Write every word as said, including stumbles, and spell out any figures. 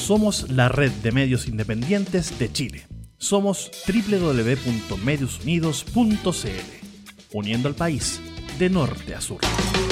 Somos la red de medios independientes de Chile. Somos doble u doble u doble u punto medios unidos punto c l, uniendo al país de norte a sur.